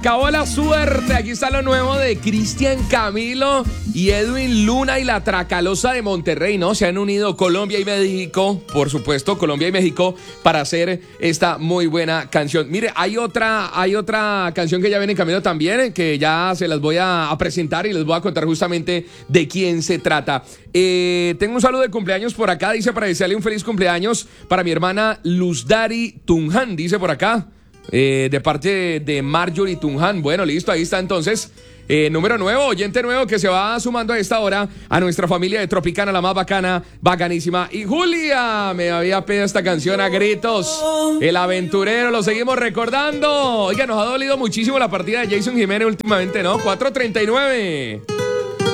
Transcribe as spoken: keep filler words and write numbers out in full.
Acabó la suerte, aquí está lo nuevo de Cristian Camilo y Edwin Luna y la Tracalosa de Monterrey, ¿no? Se han unido Colombia y México, por supuesto, Colombia y México, para hacer esta muy buena canción. Mire, hay otra, hay otra canción que ya viene en camino también, que ya se las voy a, a presentar y les voy a contar justamente de quién se trata. Eh, tengo un saludo de cumpleaños por acá, dice, para desearle un feliz cumpleaños para mi hermana Luzdari Tunjan, dice por acá. Eh, de parte de Marjorie Tunjan. Bueno, listo, ahí está entonces. Eh, número nuevo, oyente nuevo que se va sumando a esta hora a nuestra familia de Tropicana, la más bacana, bacanísima. Y Julia me había pedido esta canción a gritos. El Aventurero, lo seguimos recordando. Oiga, nos ha dolido muchísimo la partida de Jason Jiménez últimamente, ¿no? cuatro treinta y nueve.